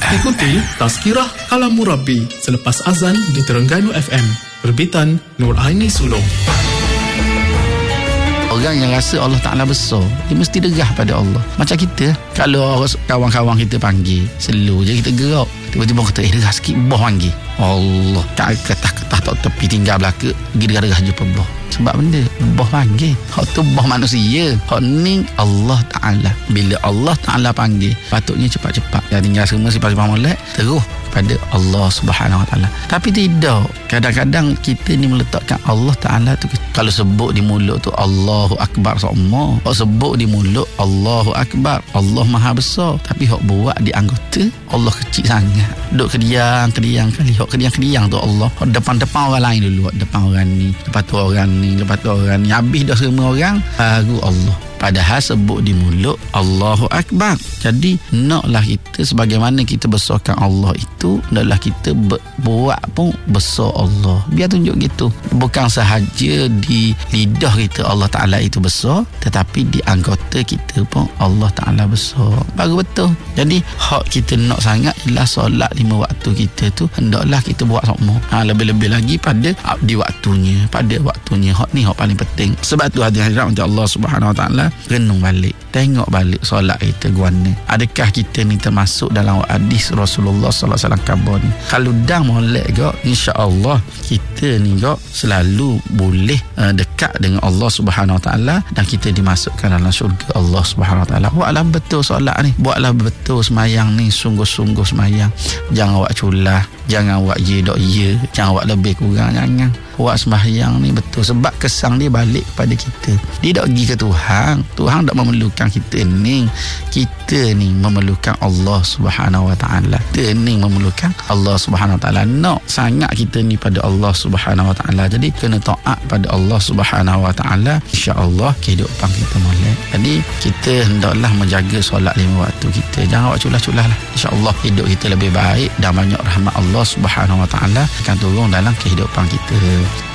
Ikuti Tazkirah Kalam Murabi selepas azan di Terengganu FM. Perbitan Nur Aini Sulong. Orang yang rasa Allah Ta'ala besar, dia mesti degah pada Allah. Macam kita, kalau kawan-kawan kita panggil, slow je kita gerak. Tiba-tiba kata, degah sikit, boh panggil. Allah, ketah-ketah tak tepi tinggal belaka, pergi degah-degah jumpa boh. Sebab benda, boh panggil. Hak tu boh manusia. Hak ni Allah Ta'ala. Bila Allah Ta'ala panggil, patutnya cepat-cepat. Yang tinggal semua sifat-sifat molek, terus pada Allah Subhanahu Wa Ta'ala. Tapi tidak. Kadang-kadang kita ni meletakkan Allah Ta'ala tu, kalau sebut di mulut tu Allahu Akbar sama. Hak sebut di mulut Allahu Akbar, Allah Maha Besar. Tapi hak buat di anggota, Allah kecil sangat. Duk kediang kali. Hak kediang tu Allah. Hak depan-depan orang lain dulu. Hak depan orang ni, lepas tu orang ni, lepas tu orang ni. Habis dah semua orang, baru Allah. Padahal sebut di mulut Allahu Akbar. Jadi naklah kita, sebagaimana kita besarkan Allah itu, naklah kita buat pun besar Allah. Biar tunjuk gitu. Bukan sahaja di lidah kita Allah Ta'ala itu besar, tetapi di anggota kita pun Allah Ta'ala besar. Baru betul. Jadi hak kita nak sangat ialah solat 5 waktu kita tu hendaklah kita buat sama. Lebih-lebih lagi pada di waktunya. Pada waktunya. Hak ni hak paling penting. Sebab tu hadirin untuk Allah Subhanahu Wa Ta'ala, renung balik, tengok balik solat kita guana. Adakah kita ni termasuk dalam hadis Rasulullah sallallahu alaihi wasallam kabar ni? Kalau dah molek gak, insya-Allah kita ni gak selalu boleh dekat dengan Allah Subhanahu Wa Taala, dan kita dimasukkan dalam syurga Allah Subhanahu Wa Taala. Buatlah betul solat ni, buatlah betul semayang ni, sungguh-sungguh semayang. Jangan awak culah, jangan awak ye, jangan awak lebih kurang, jangan. Buat sembahyang ni betul, sebab kesang dia balik kepada kita. Dia tak pergi ke Tuhan. Tuhan tak memerlukan kita ni. Kita ni memerlukan Allah Subhanahu Wa Taala. Kita ni memerlukan Allah Subhanahu Wa Taala. Nak sangat kita ni pada Allah Subhanahu Wa Taala. Jadi kena taat pada Allah Subhanahu Wa Taala. Insya-Allah kehidupan kita molek. Jadi kita hendaklah menjaga solat 5 waktu kita. Jangan awak culah-culah lah. Insya-Allah hidup kita lebih baik dan banyak rahmat Allah Subhanahu Wa Taala akan turun dalam kehidupan kita.